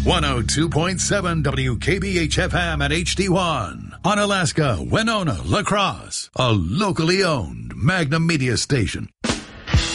102.7 WKBH-FM at HD1. On Alaska, Winona, La Crosse. A locally owned Magnum Media station.